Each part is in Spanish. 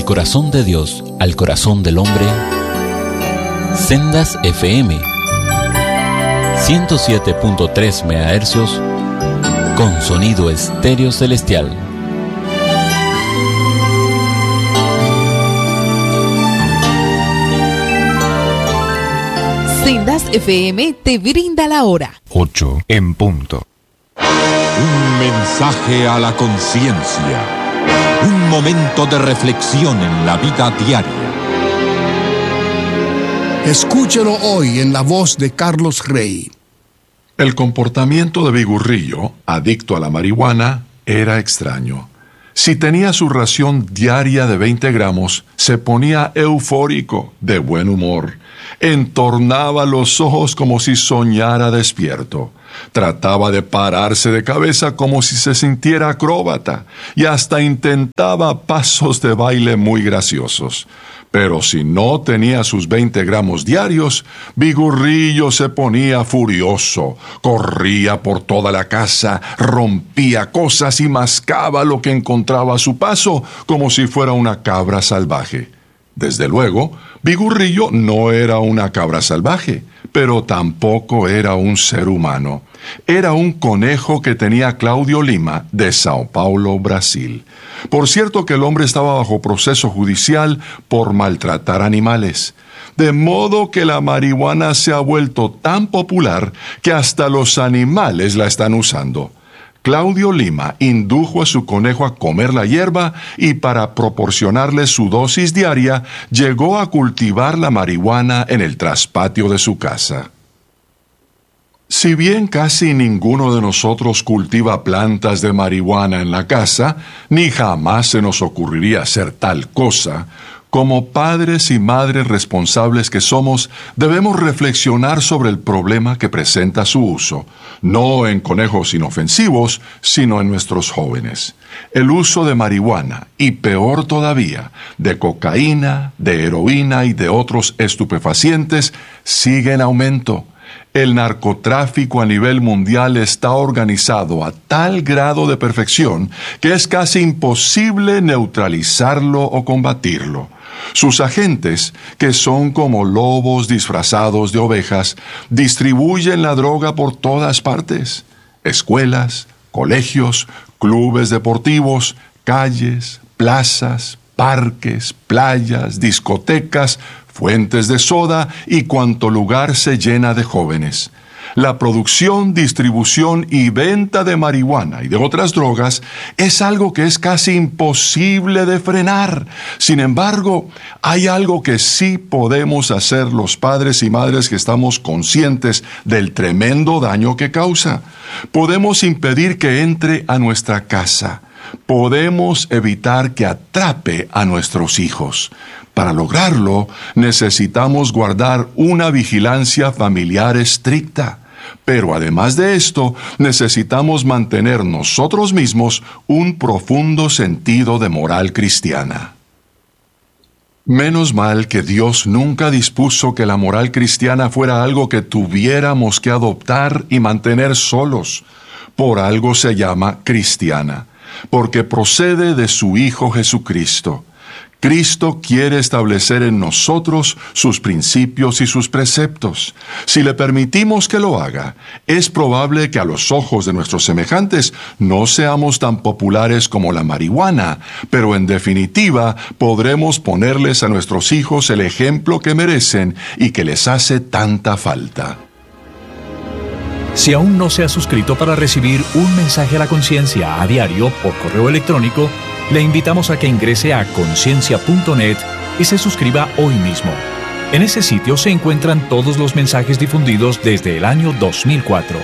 corazón de Dios al corazón del hombre, Sendas FM 107.3 MHz con sonido estéreo celestial. Sendas FM te brinda la hora 8 en punto. Un mensaje a la conciencia. Un momento de reflexión en la vida diaria. Escúchelo hoy en la voz de Carlos Rey. El comportamiento de Vigurrillo, adicto a la marihuana, era extraño. Si tenía su ración diaria de 20 gramos, se ponía eufórico, de buen humor. Entornaba los ojos como si soñara despierto. Trataba de pararse de cabeza como si se sintiera acróbata y hasta intentaba pasos de baile muy graciosos. Pero si no tenía sus 20 gramos diarios, Vigurrillo se ponía furioso, corría por toda la casa, rompía cosas y mascaba lo que encontraba a su paso como si fuera una cabra salvaje. Desde luego, Vigurrillo no era una cabra salvaje, pero tampoco era un ser humano. Era un conejo que tenía Claudio Lima de Sao Paulo, Brasil. Por cierto que el hombre estaba bajo proceso judicial por maltratar animales. De modo que la marihuana se ha vuelto tan popular que hasta los animales la están usando. Claudio Lima indujo a su conejo a comer la hierba y para proporcionarle su dosis diaria, llegó a cultivar la marihuana en el traspatio de su casa. Si bien casi ninguno de nosotros cultiva plantas de marihuana en la casa, ni jamás se nos ocurriría hacer tal cosa, como padres y madres responsables que somos, debemos reflexionar sobre el problema que presenta su uso, no en conejos inofensivos, sino en nuestros jóvenes. El uso de marihuana, y peor todavía, de cocaína, de heroína y de otros estupefacientes, sigue en aumento. El narcotráfico a nivel mundial está organizado a tal grado de perfección que es casi imposible neutralizarlo o combatirlo. Sus agentes, que son como lobos disfrazados de ovejas, distribuyen la droga por todas partes. Escuelas, colegios, clubes deportivos, calles, plazas, parques, playas, discotecas, fuentes de soda y cuanto lugar se llena de jóvenes. La producción, distribución y venta de marihuana y de otras drogas es algo que es casi imposible de frenar. Sin embargo, hay algo que sí podemos hacer los padres y madres que estamos conscientes del tremendo daño que causa. Podemos impedir que entre a nuestra casa. Podemos evitar que atrape a nuestros hijos. Para lograrlo, necesitamos guardar una vigilancia familiar estricta. Pero además de esto, necesitamos mantener nosotros mismos un profundo sentido de moral cristiana. Menos mal que Dios nunca dispuso que la moral cristiana fuera algo que tuviéramos que adoptar y mantener solos. Por algo se llama cristiana, porque procede de su Hijo Jesucristo. Cristo quiere establecer en nosotros sus principios y sus preceptos. Si le permitimos que lo haga, es probable que a los ojos de nuestros semejantes no seamos tan populares como la marihuana, pero en definitiva podremos ponerles a nuestros hijos el ejemplo que merecen y que les hace tanta falta. Si aún no se ha suscrito para recibir un mensaje a la conciencia a diario por correo electrónico, le invitamos a que ingrese a conciencia.net y se suscriba hoy mismo. En ese sitio se encuentran todos los mensajes difundidos desde el año 2004.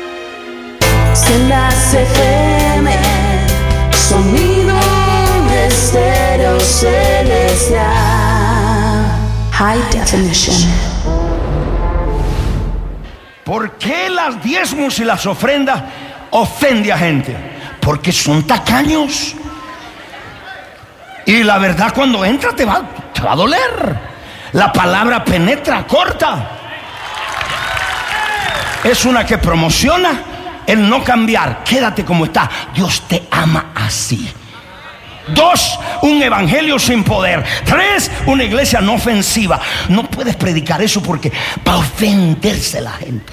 Sendas FM, sonido estéreo celestial, high definition. ¿Por qué las diezmos y las ofrendas ofende a gente? Porque son tacaños. Y la verdad, cuando entra te va a doler. La palabra penetra, corta. Es una que promociona el no cambiar. Quédate como está. Dios te ama así. 2, un evangelio sin poder. 3, una iglesia no ofensiva. No puedes predicar eso porque va a ofenderse la gente.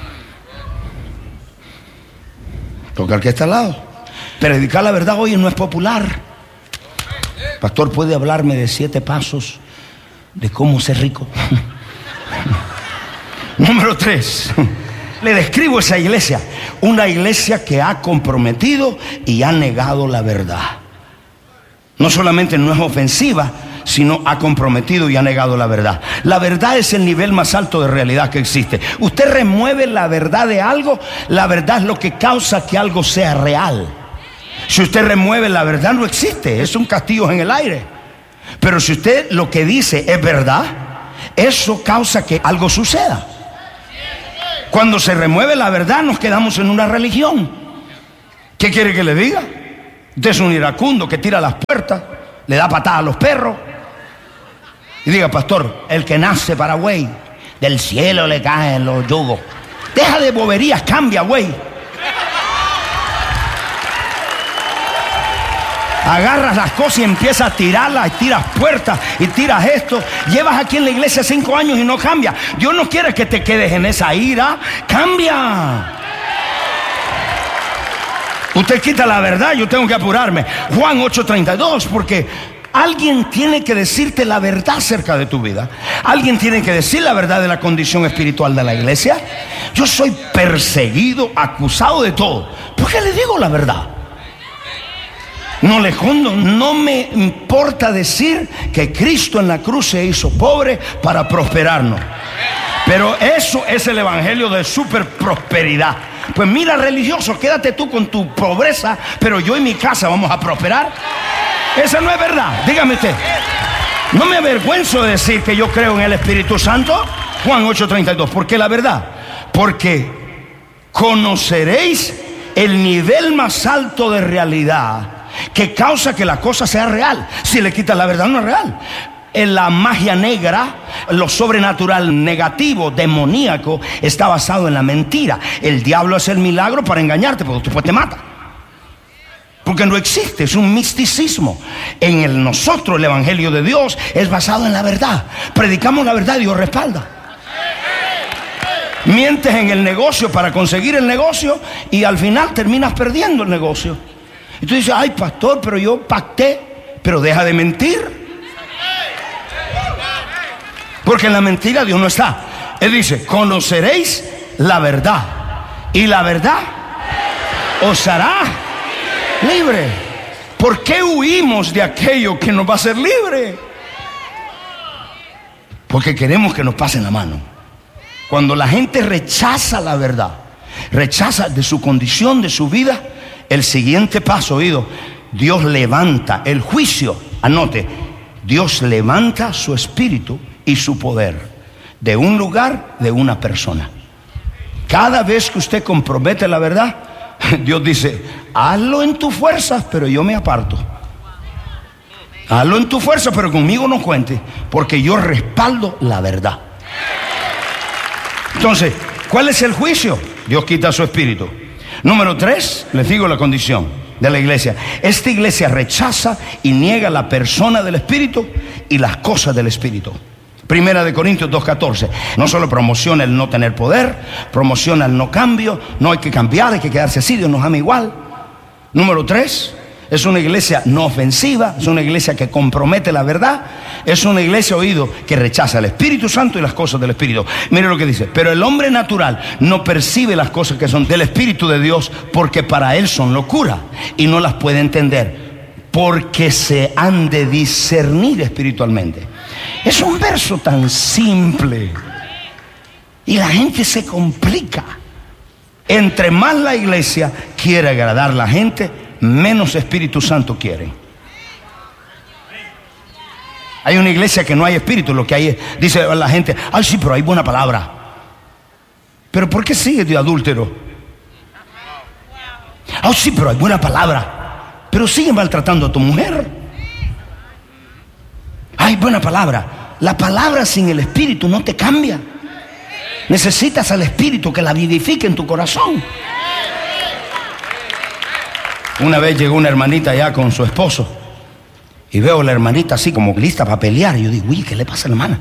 Toca al que está al lado. Predicar la verdad hoy no es popular. Pastor, ¿puede hablarme de 7 pasos de cómo ser rico? Número 3. Le describo esa iglesia. Una iglesia que ha comprometido y ha negado la verdad. No solamente no es ofensiva, sino ha comprometido y ha negado la verdad. La verdad es el nivel más alto de realidad que existe. Usted remueve la verdad de algo, la verdad es lo que causa que algo sea real. Si usted remueve la verdad, no existe, es un castillo en el aire. Pero si usted lo que dice es verdad, eso causa que algo suceda. Cuando se remueve la verdad, nos quedamos en una religión. ¿Qué quiere que le diga? Usted es un iracundo que tira las puertas, le da patadas a los perros y diga, pastor, el que nace para güey, del cielo le caen los yugos. Deja de boberías, cambia, güey. Agarras las cosas y empiezas a tirarlas, y tiras puertas y tiras esto. Llevas aquí en la iglesia 5 años y no cambia. Dios no quiere que te quedes en esa ira. Cambia. Usted quita la verdad, yo tengo que apurarme. Juan 8:32, porque alguien tiene que decirte la verdad acerca de tu vida. Alguien tiene que decir la verdad de la condición espiritual de la iglesia. Yo soy perseguido, acusado de todo. ¿Por qué le digo la verdad? No le escondo, no me importa decir que Cristo en la cruz se hizo pobre para prosperarnos. Pero eso es el evangelio de super prosperidad. Pues mira, religioso, quédate tú con tu pobreza, pero yo y mi casa vamos a prosperar. Esa no es verdad, dígame usted. No me avergüenzo de decir que yo creo en el Espíritu Santo. Juan 8:32, ¿por qué la verdad? Porque conoceréis el nivel más alto de realidad que causa que la cosa sea real. Si le quitas la verdad, no es real. En la magia negra, lo sobrenatural negativo, demoníaco, está basado en la mentira. El diablo hace el milagro para engañarte, porque después te mata. Porque no existe, es un misticismo. En nosotros el evangelio de Dios es basado en la verdad. Predicamos la verdad y Dios respalda. Mientes en el negocio para conseguir el negocio y al final terminas perdiendo el negocio. Y tú dices, ay pastor, pero yo pacté. Pero deja de mentir. Porque en la mentira Dios no está. Él dice, conoceréis la verdad y la verdad os hará libre. ¿Por qué huimos de aquello que nos va a hacer libre? Porque queremos que nos pasen la mano. Cuando la gente rechaza la verdad, rechaza de su condición, de su vida, el siguiente paso, oído, Dios levanta el juicio. Anote, Dios levanta su espíritu y su poder de un lugar, de una persona. Cada vez que usted compromete la verdad, Dios dice, hazlo en tus fuerzas, pero yo me aparto. Hazlo en tu fuerza, pero conmigo no cuente, porque yo respaldo la verdad. Entonces, ¿cuál es el juicio? Dios quita su espíritu. Número 3, les digo la condición de la iglesia. Esta iglesia rechaza y niega la persona del espíritu y las cosas del espíritu. Primera de Corintios 2:14. No solo promociona el no tener poder, promociona el no cambio. No hay que cambiar, hay que quedarse así, Dios nos ama igual. Número 3, es una iglesia no ofensiva, es una iglesia que compromete la verdad, es una iglesia, oído, que rechaza el Espíritu Santo y las cosas del Espíritu. Mire lo que dice, pero el hombre natural no percibe las cosas que son del Espíritu de Dios, porque para él son locura y no las puede entender, porque se han de discernir espiritualmente. Es un verso tan simple y la gente se complica. Entre más la iglesia quiere agradar a la gente, menos Espíritu Santo quiere. Hay una iglesia que no hay espíritu, lo que hay es, dice la gente, ay sí, pero hay buena palabra. Pero ¿por qué sigue de adúltero? Ay sí, pero hay buena palabra, pero sigue maltratando a tu mujer. Hay buena palabra. La palabra sin el espíritu no te cambia. Necesitas al espíritu que la vivifique en tu corazón. Una vez llegó una hermanita allá con su esposo Y veo a la hermanita así como lista para pelear. Y yo digo, uy, ¿qué le pasa a la hermana?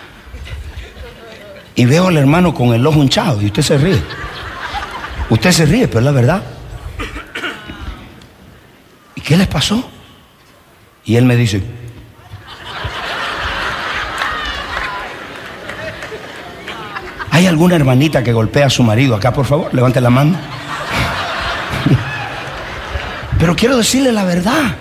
Y veo al hermano con el ojo hinchado y usted se ríe. Usted se ríe, pero es la verdad. ¿Y qué les pasó? Y él me dice, ¿hay alguna hermanita que golpea a su marido acá, por favor? Levante la mano. Pero quiero decirle la verdad.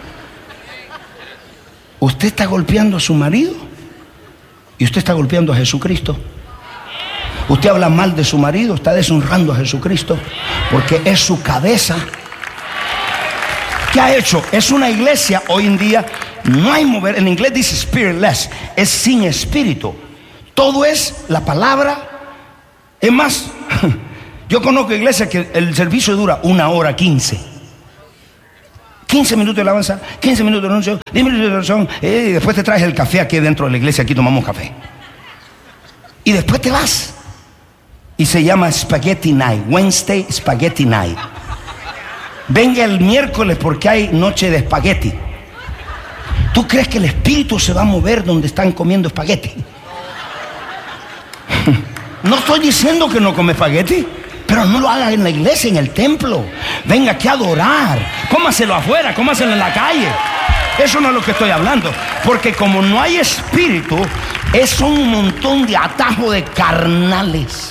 Usted está golpeando a su marido y usted está golpeando a Jesucristo. Usted habla mal de su marido, está deshonrando a Jesucristo porque es su cabeza. ¿Qué ha hecho? Es una iglesia hoy en día, no hay mover. En inglés dice spiritless, es sin espíritu. Todo es la palabra. Es más, yo conozco iglesias que el servicio dura 1 hora 15. 15 minutos de alabanza, 15 minutos de anuncio, 10 minutos de oración, y después te traes el café aquí dentro de la iglesia, aquí tomamos café. Y después te vas. Y se llama Spaghetti Night, Wednesday Spaghetti Night. Venga el miércoles porque hay noche de espagueti. ¿Tú crees que el espíritu se va a mover donde están comiendo espagueti? No estoy diciendo que no come espagueti, pero no lo haga en la iglesia, en el templo. Venga aquí a adorar. Cómaselo afuera, cómaselo en la calle. Eso no es lo que estoy hablando. Porque como no hay espíritu, es un montón de atajo de carnales.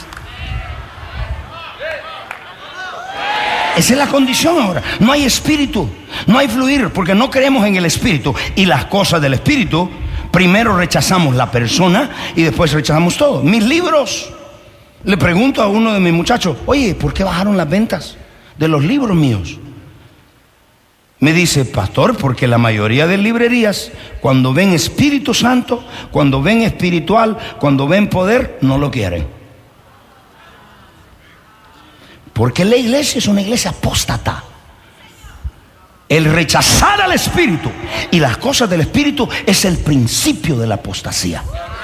Esa es la condición ahora. No hay espíritu, no hay fluir, porque no creemos en el espíritu y las cosas del espíritu. Primero rechazamos la persona y después rechazamos todo. Mis libros, le pregunto a uno de mis muchachos, oye, ¿por qué bajaron las ventas de los libros míos? Me dice, pastor, porque la mayoría de librerías, cuando ven Espíritu Santo, cuando ven espiritual, cuando ven poder, no lo quieren. Porque la iglesia es una iglesia apóstata. El rechazar al Espíritu y las cosas del Espíritu es el principio de la apostasía.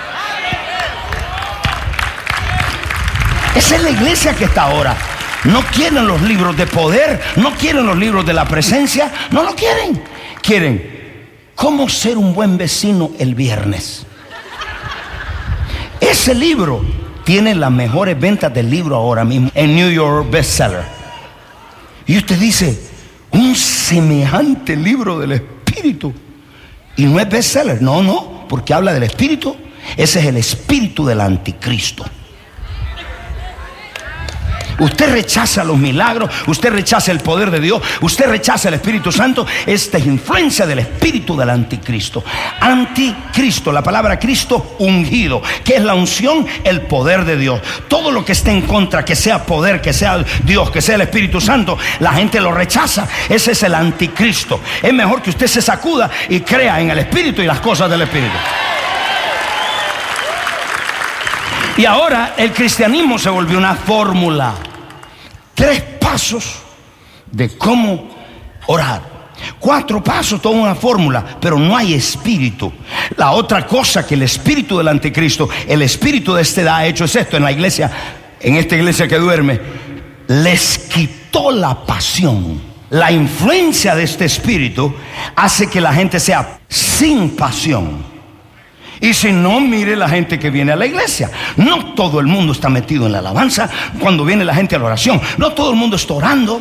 Esa es la iglesia que está ahora. No quieren los libros de poder, no quieren los libros de la presencia, no lo quieren. Quieren cómo ser un buen vecino el viernes. Ese libro tiene las mejores ventas del libro ahora mismo en New York bestseller. Y usted dice, un semejante libro del Espíritu y no es bestseller. No, porque habla del Espíritu. Ese es el espíritu del anticristo. Usted rechaza los milagros, usted rechaza el poder de Dios, usted rechaza el Espíritu Santo. Esta es influencia del espíritu del anticristo. Anticristo, la palabra Cristo, ungido. ¿Qué es la unción? El poder de Dios. Todo lo que esté en contra, que sea poder, que sea Dios, que sea el Espíritu Santo, la gente lo rechaza. Ese es el anticristo. Es mejor que usted se sacuda y crea en el Espíritu y las cosas del Espíritu. Y ahora el cristianismo se volvió una fórmula. 3 pasos de cómo orar. 4 pasos, toda una fórmula, pero no hay espíritu. La otra cosa que el espíritu del anticristo, el espíritu de esta edad ha hecho es esto en la iglesia, en esta iglesia que duerme. Les quitó la pasión. La influencia de este espíritu hace que la gente sea sin pasión. Y si no, mire la gente que viene a la iglesia. No todo el mundo está metido en la alabanza. Cuando viene la gente a la oración, no todo el mundo está orando.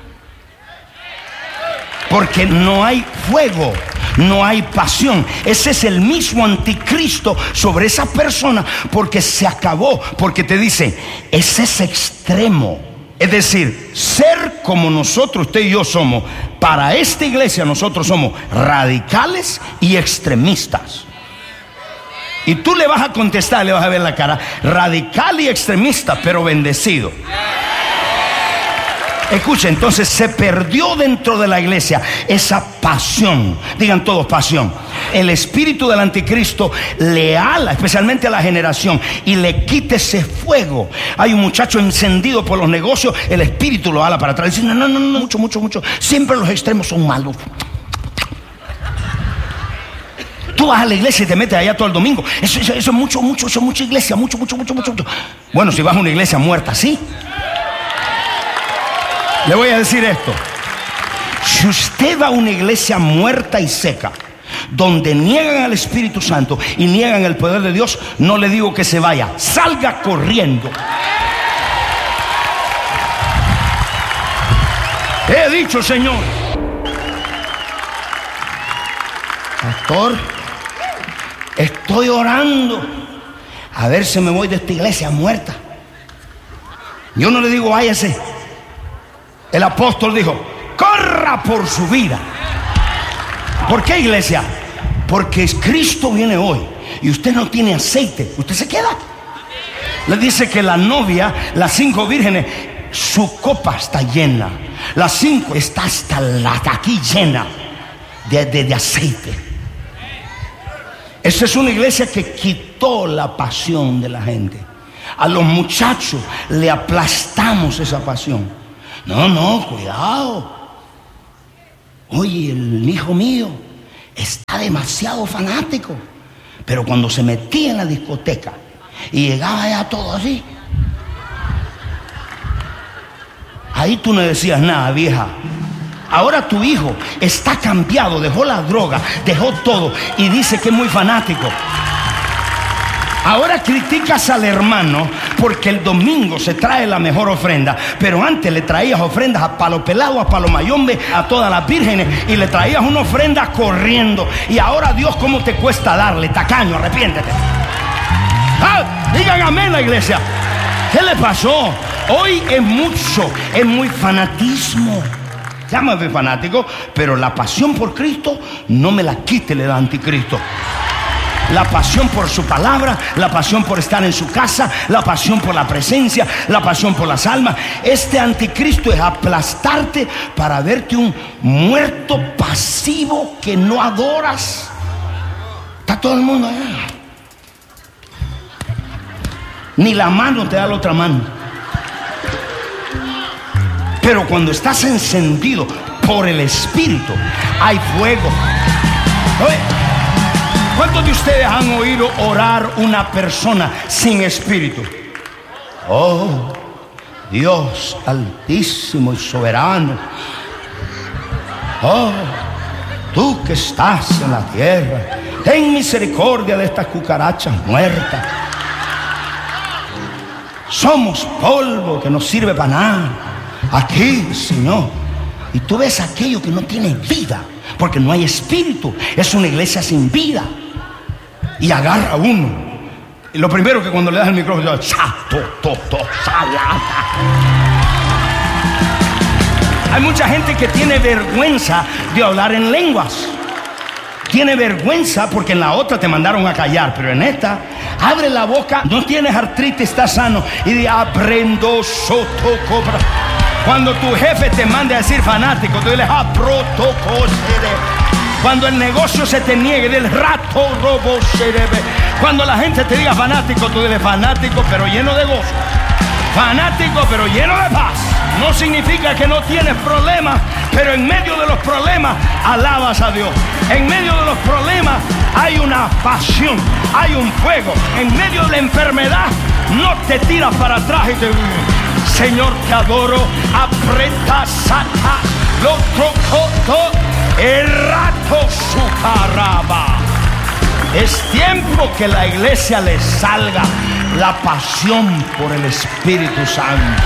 Porque no hay fuego, no hay pasión. Ese es el mismo anticristo sobre esa persona, porque se acabó. Porque te dice, ese es extremo. Es decir, ser como nosotros, usted y yo somos. Para esta iglesia nosotros somos radicales y extremistas. Y tú le vas a contestar, le vas a ver la cara, radical y extremista, pero bendecido. Escucha, entonces se perdió dentro de la iglesia esa pasión. Digan todos, pasión. El espíritu del anticristo le ala, especialmente a la generación, y le quita ese fuego. Hay un muchacho encendido por los negocios, el espíritu lo ala para atrás. Dice, no, mucho. Siempre los extremos son malos. Tú vas a la iglesia y te metes allá todo el domingo. Eso es mucho, eso es mucha iglesia, mucho. Bueno, si vas a una iglesia muerta, sí. Le voy a decir esto. Si usted va a una iglesia muerta y seca, donde niegan al Espíritu Santo y niegan el poder de Dios, no le digo que se vaya, salga corriendo. He dicho, Señor. Pastor, estoy orando a ver si me voy de esta iglesia muerta. Yo no le digo váyase. El apóstol dijo, corra por su vida. ¿Por qué, iglesia? Porque Cristo viene hoy y usted no tiene aceite, usted se queda. Le dice que la novia, las 5 vírgenes, su copa está llena. Las 5 está hasta aquí llena de aceite. Esa es una iglesia que quitó la pasión de la gente. A los muchachos le aplastamos esa pasión. No, cuidado. Oye, el hijo mío está demasiado fanático. Pero cuando se metía en la discoteca y llegaba ya todo así, ahí tú no decías nada, vieja. Ahora tu hijo está cambiado, dejó la droga, dejó todo y dice que es muy fanático. Ahora criticas al hermano porque el domingo se trae la mejor ofrenda, pero antes le traías ofrendas a palo pelado, a palo mayombe, a todas las vírgenes, y le traías una ofrenda corriendo. Y ahora, Dios, ¿cómo te cuesta darle? Tacaño, arrepiéntete. Digan amén, la iglesia. ¿Qué le pasó? Hoy es muy fanatismo. Llámame fanático, pero la pasión por Cristo no me la quite el anticristo. La pasión por su palabra, la pasión por estar en su casa, la pasión por la presencia, la pasión por las almas. Este anticristo es aplastarte para verte un muerto pasivo que no adoras. Está todo el mundo allá. Ni la mano te da la otra mano. Pero cuando estás encendido por el Espíritu, hay fuego. Oye, ¿cuántos de ustedes han oído orar una persona sin espíritu? Oh, Dios altísimo y soberano. Oh, tú que estás en la tierra, ten misericordia de estas cucarachas muertas. Somos polvo que no sirve para nada. Aquí, Señor. Y tú ves aquello que no tiene vida, porque no hay espíritu. Es una iglesia sin vida. Y agarra uno. Y lo primero que cuando le das el micrófono, hay mucha gente que tiene vergüenza de hablar en lenguas. Tiene vergüenza porque en la otra te mandaron a callar, pero en esta, abre la boca, no tienes artritis, estás sano. Y de aprendo soto cobra. Cuando tu jefe te mande a decir fanático, tú diles cuando el negocio se te niegue, del rato robo serebe. Cuando la gente te diga fanático, tú diles fanático pero lleno de gozo, fanático pero lleno de paz. No significa que no tienes problemas, pero en medio de los problemas alabas a Dios. En medio de los problemas hay una pasión, hay un fuego. En medio de la enfermedad no te tiras para atrás y te... Señor, te adoro. Aprieta, saca, lo trocoto, el rato sucaraba. Es tiempo que la iglesia le salga la pasión por el Espíritu Santo.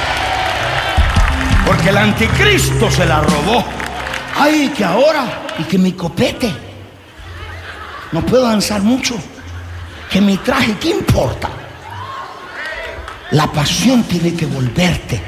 Porque el anticristo se la robó. Ay, que ahora, y que mi copete, no puedo avanzar mucho. Que mi traje, ¿qué importa? La pasión tiene que volverte.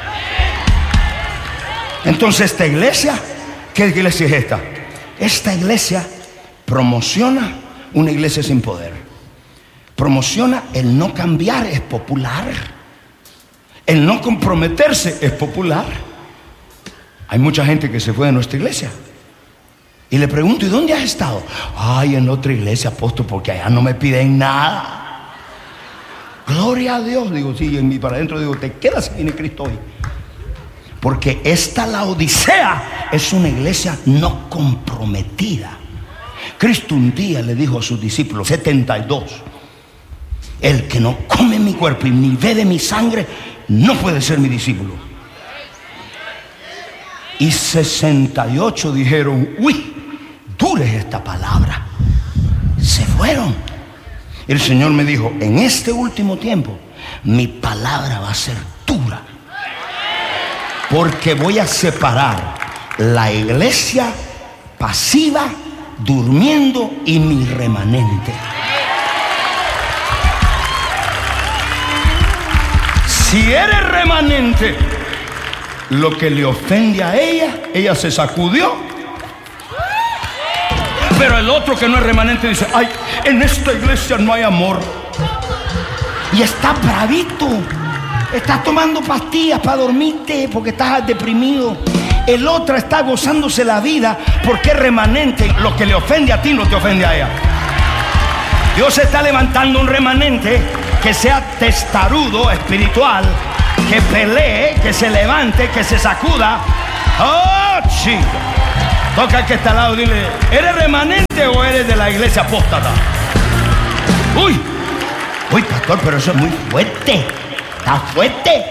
Entonces esta iglesia, ¿qué iglesia es esta? Esta iglesia promociona una iglesia sin poder. Promociona el no cambiar, es popular. El no comprometerse es popular. Hay mucha gente que se fue de nuestra iglesia. Y le pregunto, ¿y dónde has estado? Ay, en otra iglesia, apóstol, porque allá no me piden nada. Gloria a Dios. Digo, sí, en mi para adentro digo, te quedas si viene Cristo hoy. Porque esta Laodicea es una iglesia no comprometida. Cristo un día le dijo a sus discípulos, 72, el que no come mi cuerpo y ni bebe mi sangre, no puede ser mi discípulo. Y 68 dijeron, uy, dures esta palabra. Se fueron. El Señor me dijo, en este último tiempo, mi palabra va a ser dura. Porque voy a separar la iglesia pasiva, durmiendo, y mi remanente. Si eres remanente, lo que le ofende a ella se sacudió. Pero el otro que no es remanente dice, ay, en esta iglesia no hay amor. Y está bravito. Estás tomando pastillas para dormirte porque estás deprimido. El otro está gozándose la vida porque es remanente. Lo que le ofende a ti no te ofende a ella. Dios está levantando un remanente que sea testarudo, espiritual, que pelee, que se levante, que se sacuda. ¡Oh, chico! Toca al que está al lado, dile, ¿eres remanente o eres de la iglesia apóstata? ¡Uy! ¡Uy, pastor, pero eso es muy fuerte! ¡Está fuerte!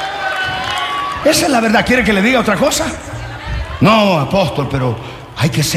Esa es la verdad. ¿Quiere que le diga otra cosa? No, apóstol, pero hay que ser